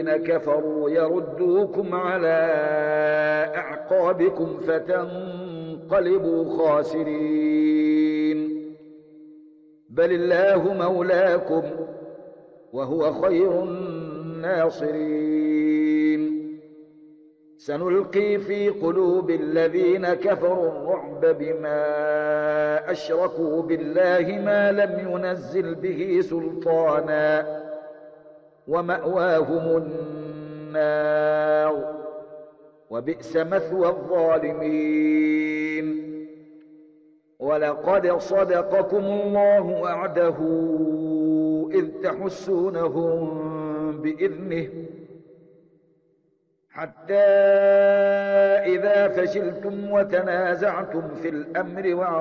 كفروا يردوكم على أعقابكم فتنقلبوا خاسرين. بل الله مولاكم وهو خير الناصرين. سنلقي في قلوب الذين كفروا الرعب بما أشركوا بالله ما لم ينزل به سلطانا ومأواهم النار وبئس مثوى الظالمين. ولقد صدقكم الله وعده إذ تحسونهم بإذنه حتى إذا فشلتم وتنازعتم في الأمر